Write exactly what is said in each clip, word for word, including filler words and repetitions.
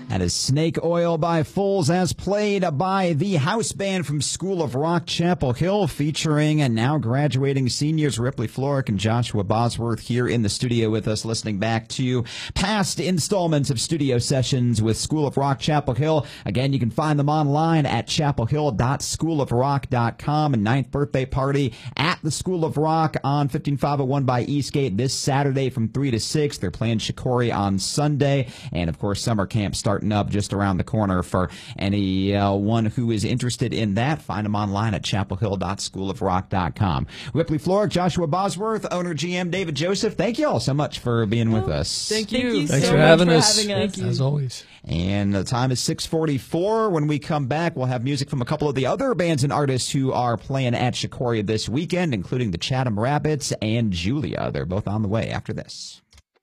That is Snake Oil by Foles, as played by the house band from School of Rock, Chapel Hill, featuring and now graduating seniors Ripley Florick and Joshua Bosworth here in the studio with us, listening back to past installments of studio sessions with School of Rock, Chapel Hill. Again, you can find them online at chapel hill dot school of rock dot com. A ninth birthday party at the School of Rock on fifteen five oh one by Eastgate this Saturday from three to six. They're playing Shikori on Sunday. And, of course, summer camp starting up just around the corner for any uh, one who is interested in that. Find them online at chapel hill dot school of rock dot com. Ripley Florick, Joshua Bosworth, owner G M David Joseph, thank you all so much for being with us. Thank you. Thank you Thanks so for much having for us. having us. Thank you. As always. And the time is six forty-four. When we come back, we'll have music from a couple of the other bands and artists who are playing at Shikori this weekend, including the Chatham Rabbits and Julia. They're both on the way after this.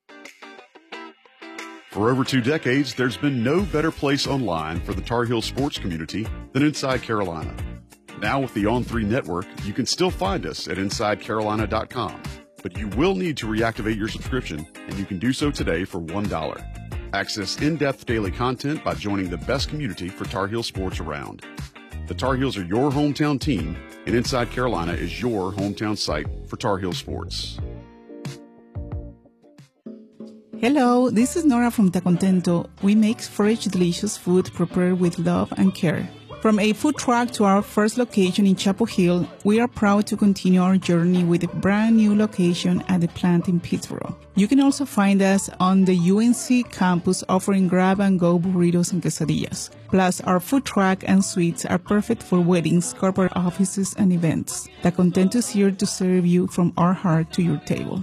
For over two decades, there's been no better place online for the Tar Heel sports community than Inside Carolina. Now with the On three network, you can still find us at inside carolina dot com, but you will need to reactivate your subscription, and you can do so today for one dollar. Access in-depth daily content by joining the best community for Tar Heel sports around. The Tar Heels are your hometown team, and Inside Carolina is your hometown site for Tar Heel sports. Hello, this is Nora from Tacontento. We make fresh, delicious food prepared with love and care. From a food truck to our first location in Chapel Hill, we are proud to continue our journey with a brand new location at the plant in Pittsboro. You can also find us on the U N C campus offering grab-and-go burritos and quesadillas. Plus, our food truck and suites are perfect for weddings, corporate offices, and events. Tacontento is here to serve you from our heart to your table.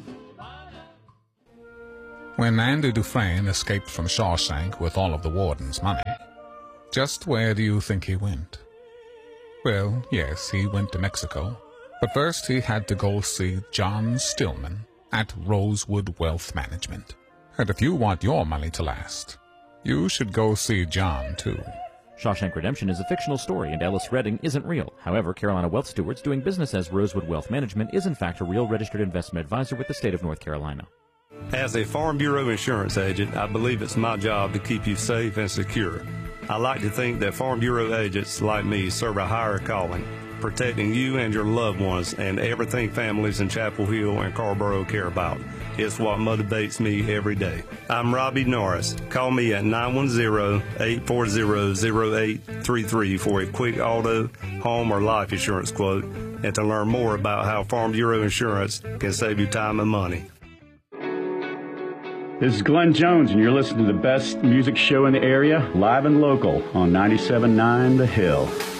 When Andy Dufresne escaped from Shawshank with all of the warden's money, just where do you think he went? Well, yes, he went to Mexico, but first he had to go see John Stillman at Rosewood Wealth Management. And if you want your money to last, you should go see John, too. Shawshank Redemption is a fictional story, and Ellis Redding isn't real. However, Carolina Wealth Stewards, doing business as Rosewood Wealth Management, is in fact a real registered investment advisor with the state of North Carolina. As a Farm Bureau insurance agent, I believe it's my job to keep you safe and secure. I like to think that Farm Bureau agents like me serve a higher calling, protecting you and your loved ones and everything families in Chapel Hill and Carrboro care about. It's what motivates me every day. I'm Robbie Norris. Call me at nine one zero, eight four zero, zero eight three three for a quick auto, home, or life insurance quote, and to learn more about how Farm Bureau insurance can save you time and money. This is Glenn Jones, and you're listening to the best music show in the area, live and local, on ninety-seven point nine The Hill.